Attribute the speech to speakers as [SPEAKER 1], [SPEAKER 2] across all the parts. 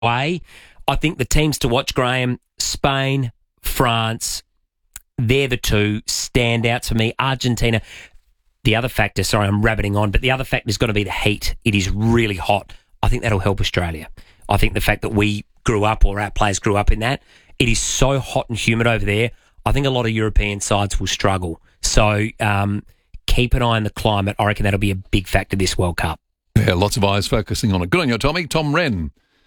[SPEAKER 1] way. I think the teams to watch, Graham, Spain, France, they're the two standouts for me. Argentina. The other factor, sorry, I'm rabbiting on, but the other factor is going to be the heat. It is really hot. I think that'll help Australia. I think the fact that we grew up, or our players grew up in that, it is so hot and humid over there. I think a lot of European sides will struggle. So keep an eye on the climate. I reckon that'll be a big factor this World Cup.
[SPEAKER 2] Yeah, lots of eyes focusing on it. Good on you, Tommy. Tom Wren,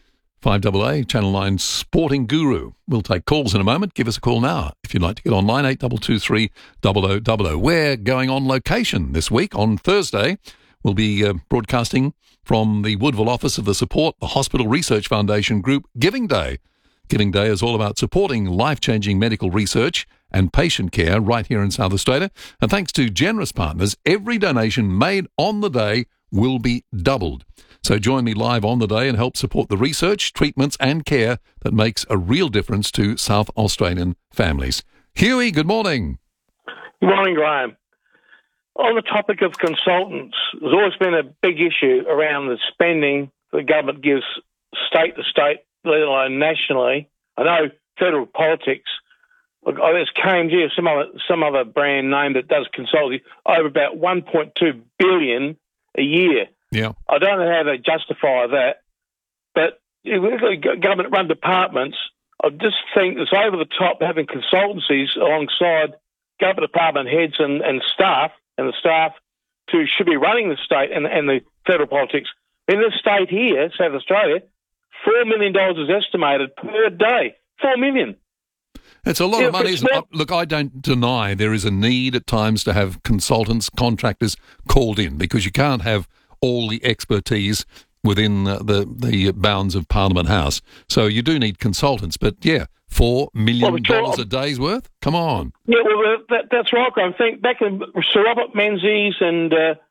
[SPEAKER 2] 5AA, Channel 9 sporting guru. We'll take calls in a moment. Give us a call now if you'd like to get online, 8223 0000. We're going on location this week. On Thursday, we'll be broadcasting from the Woodville office of the Support the Hospital Research Foundation Group Giving Day. Giving Day is all about supporting life-changing medical research and patient care right here in South Australia. And thanks to generous partners, every donation made on the day will be doubled. So join me live on the day and help support the research, treatments and care that makes a real difference to South Australian families. Huey, good morning.
[SPEAKER 3] Good morning, Graham. On the topic of consultants, there's always been a big issue around the spending the government gives state to state, let alone nationally. I know federal politics, look, there's KMG or some other brand name that does consulting, over about $1.2 billion a year.
[SPEAKER 2] Yeah,
[SPEAKER 3] I don't know how they justify that, but government-run departments, I just think it's over the top having consultancies alongside government department heads and staff, and the staff should be running the state and the federal politics. In this state here, South Australia, $4 million is estimated per day. $4 million.
[SPEAKER 2] It's a lot of money, isn't it? Look, I don't deny there is a need at times to have consultants, contractors called in, because you can't have all the expertise within the bounds of Parliament House. So you do need consultants. But, yeah, $4 million a day's worth? Come on.
[SPEAKER 3] Yeah, well, that's right. I think back in Sir Robert Menzies and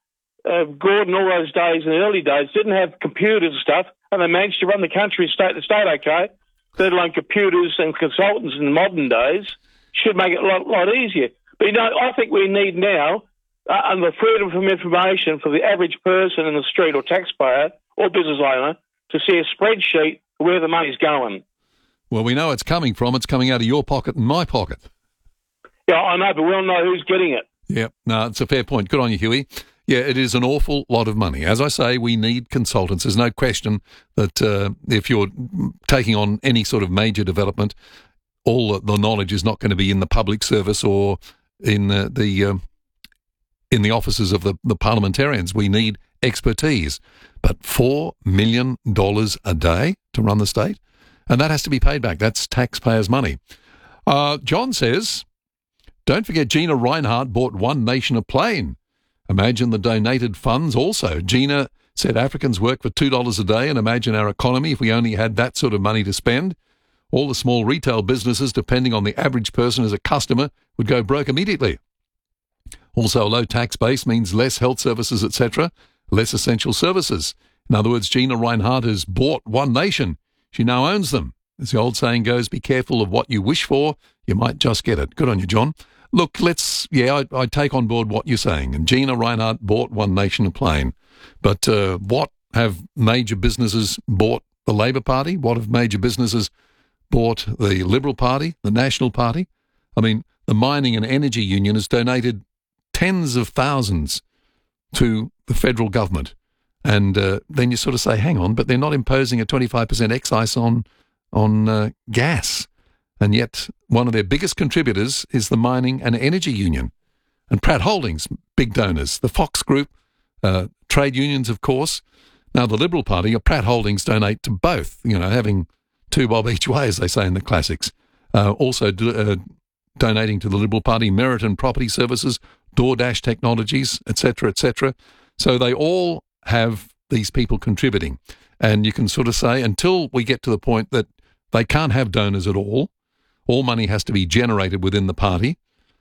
[SPEAKER 3] Gordon, all those days in the early days, didn't have computers and stuff, and they managed to run the country state to state okay. Let alone computers and consultants in the modern days should make it a lot easier. But, I think we need now, under freedom from information for the average person in the street or taxpayer or business owner, to see a spreadsheet of where the money's going.
[SPEAKER 2] Well, we know it's coming from. It's coming out of your pocket and my pocket.
[SPEAKER 3] Yeah, I know, but we all know who's getting it.
[SPEAKER 2] Yeah, no, it's a fair point. Good on you, Huey. Yeah, it is an awful lot of money. As I say, we need consultants. There's no question that if you're taking on any sort of major development, all the knowledge is not going to be in the public service or in the offices of the parliamentarians. We need expertise. But $4 million a day to run the state? And that has to be paid back. That's taxpayers' money. John says, don't forget Gina Rinehart bought One Nation a plane. Imagine the donated funds also. Gina said Africans work for $2 a day, and imagine our economy if we only had that sort of money to spend. All the small retail businesses, depending on the average person as a customer, would go broke immediately. Also, a low tax base means less health services, etc., less essential services. In other words, Gina Rinehart has bought One Nation. She now owns them. As the old saying goes, be careful of what you wish for. You might just get it. Good on you, John. Look, I take on board what you're saying. And Gina Rinehart bought One Nation a plane. But what have major businesses bought the Labor Party? What have major businesses bought the Liberal Party, the National Party? I mean, the Mining and Energy Union has donated tens of thousands to the federal government. And then you sort of say, hang on, but they're not imposing a 25% excise on gas. And yet one of their biggest contributors is the Mining and Energy Union. And Pratt Holdings, big donors. The Fox Group, trade unions, of course. Now, the Liberal Party, or Pratt Holdings, donate to both, having two bob each way, as they say in the classics. Also donating to the Liberal Party, Meriton Property Services, DoorDash Technologies, etc., etc. So they all have these people contributing. And you can sort of say, until we get to the point that they can't have donors at all money has to be generated within the party,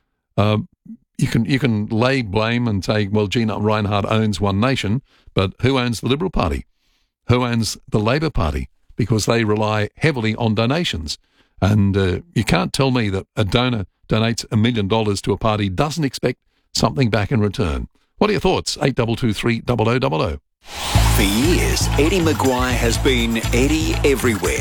[SPEAKER 2] you can lay blame and say, well, Gina Rinehart owns One Nation, but who owns the Liberal Party? Who owns the Labor Party? Because they rely heavily on donations. And you can't tell me that a donor donates $1 million to a party, doesn't expect something back in return. What are your thoughts? 8223 0000.
[SPEAKER 4] For years, Eddie Maguire has been Eddie everywhere.